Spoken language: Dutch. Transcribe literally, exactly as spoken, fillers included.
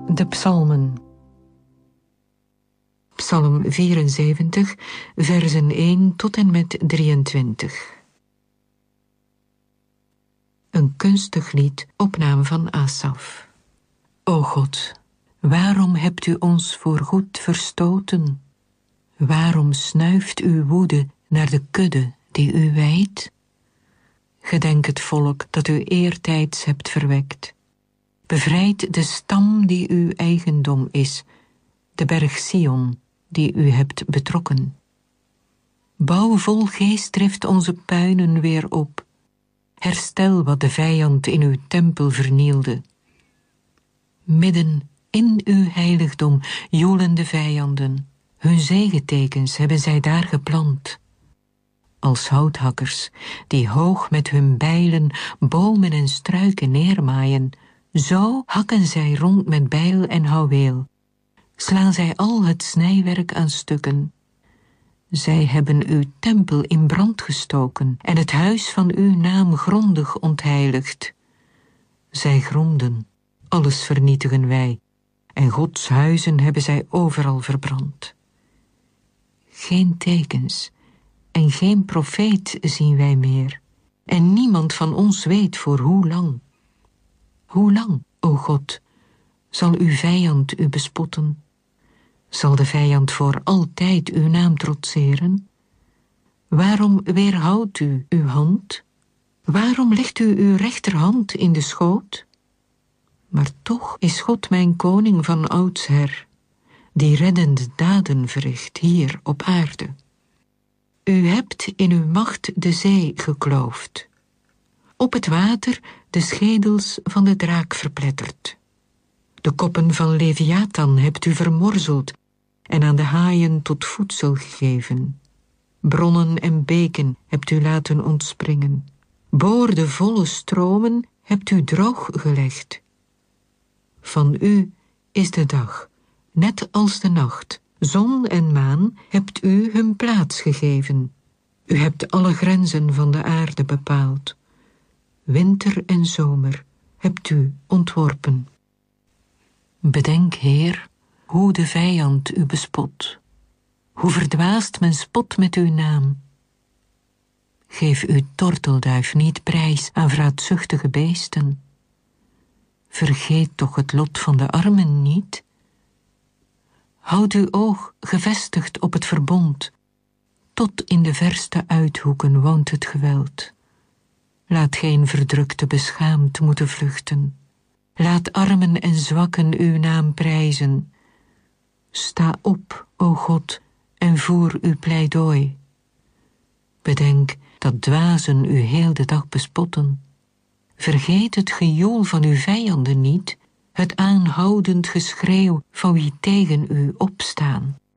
De psalmen. Psalm vierenzeventig, versen één tot en met drieëntwintig. Een kunstig lied, opname van Asaf. O God, waarom hebt u ons voorgoed verstoten? Waarom snuift uw woede naar de kudde die u wijdt? Gedenk het volk dat u eertijds hebt verwekt. Bevrijd de stam die uw eigendom is, de berg Sion die u hebt betrokken. Bouw vol geestdrift onze puinen weer op. Herstel wat de vijand in uw tempel vernielde. Midden in uw heiligdom joelen de vijanden. Hun zegetekens hebben zij daar geplant. Als houthakkers, die hoog met hun bijlen bomen en struiken neermaaien, zo hakken zij rond met bijl en houweel. Slaan zij al het snijwerk aan stukken. Zij hebben uw tempel in brand gestoken en het huis van uw naam grondig ontheiligd. Zij gronden, alles vernietigen wij, en Gods huizen hebben zij overal verbrand. Geen tekens en geen profeet zien wij meer, en niemand van ons weet voor hoe lang. Hoe lang, o God, zal uw vijand u bespotten? Zal de vijand voor altijd uw naam trotseren? Waarom weerhoudt u uw hand? Waarom legt u uw rechterhand in de schoot? Maar toch is God mijn koning van oudsher, die reddende daden verricht hier op aarde. U hebt in uw macht de zee gekloofd, op het water de schedels van de draak verpletterd. De koppen van Leviathan hebt u vermorzeld en aan de haaien tot voedsel gegeven. Bronnen en beken hebt u laten ontspringen. Boordevolle stromen hebt u droog gelegd. Van u is de dag, net als de nacht. Zon en maan hebt u hun plaats gegeven. U hebt alle grenzen van de aarde bepaald. Winter en zomer hebt u ontworpen. Bedenk, Heer, hoe de vijand u bespot. Hoe verdwaast men spot met uw naam. Geef uw tortelduif niet prijs aan vraatzuchtige beesten. Vergeet toch het lot van de armen niet. Houd uw oog gevestigd op het verbond. Tot in de verste uithoeken woont het geweld. Laat geen verdrukte beschaamd moeten vluchten. Laat armen en zwakken uw naam prijzen. Sta op, o God, en voer uw pleidooi. Bedenk dat dwazen u heel de dag bespotten. Vergeet het gejoel van uw vijanden niet, het aanhoudend geschreeuw van wie tegen u opstaan.